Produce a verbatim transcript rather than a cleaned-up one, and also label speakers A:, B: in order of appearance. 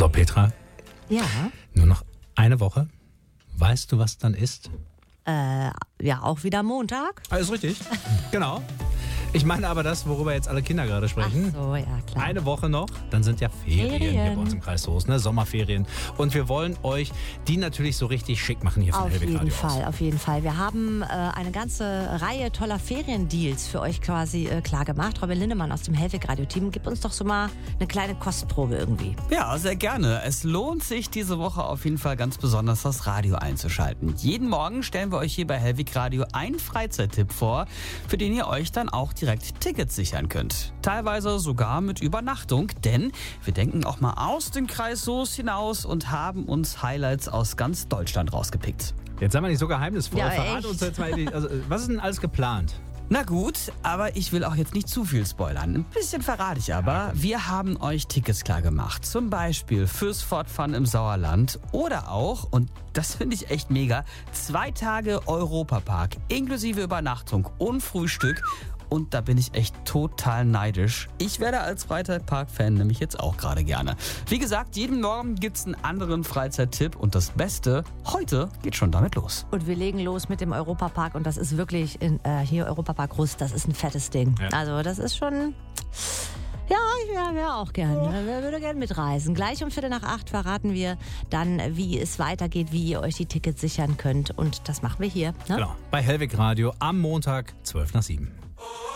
A: So, Petra.
B: Ja.
A: Nur noch eine Woche. Weißt du, was dann ist?
B: Äh, ja, auch wieder Montag.
A: Alles richtig. Genau. Ich meine aber das, worüber jetzt alle Kinder gerade sprechen.
B: Ach so, ja, klar.
A: Eine Woche noch, dann sind ja Ferien,
B: Ferien.
A: hier bei uns im Kreis Soest, ne? Sommerferien. Und wir wollen euch die natürlich so richtig schick machen hier von
B: Auf
A: Hellweg
B: jeden
A: Radio
B: Fall,
A: aus.
B: auf jeden Fall. Wir haben äh, eine ganze Reihe toller Feriendeals für euch quasi äh, klar gemacht. Robin Lindemann aus dem Hellweg Radio Team, gib uns doch so mal eine kleine Kostprobe irgendwie.
C: Ja, sehr gerne. Es lohnt sich diese Woche auf jeden Fall ganz besonders, das Radio einzuschalten. Jeden Morgen stellen wir euch hier bei Hellweg Radio einen Freizeittipp vor, für den ihr euch dann auch direkt Tickets sichern könnt. Teilweise sogar mit Übernachtung, denn wir denken auch mal aus dem Kreis Soest hinaus und haben uns Highlights aus ganz Deutschland rausgepickt.
A: Jetzt seien wir nicht so geheimnisvoll.
B: Ja,
A: Verrat
B: echt?
A: uns jetzt mal, also, was ist denn alles geplant?
C: Na gut, aber ich will auch jetzt nicht zu viel spoilern. Ein bisschen verrate ich aber. Wir haben euch Tickets klar gemacht. Zum Beispiel fürs Fort Fun im Sauerland oder auch, und das finde ich echt mega, zwei Tage Europapark inklusive Übernachtung und Frühstück. Und da bin ich echt total neidisch. Ich werde als Freizeitpark-Fan nämlich jetzt auch gerade gerne. Wie gesagt, jeden Morgen gibt's einen anderen Freizeittipp. Und das Beste, heute geht schon damit los.
B: Und wir legen los mit dem Europapark und das ist wirklich in, äh, hier Europapark Rust, das ist ein fettes Ding.
A: Ja.
B: Also das ist schon... Ja, ich wäre wär auch gern. Ich würde gerne mitreisen. Gleich um Viertel nach acht verraten wir dann, wie es weitergeht, wie ihr euch die Tickets sichern könnt. Und das machen wir hier. Ne?
A: Genau, bei Hellweg Radio am Montag, zwölf nach sieben.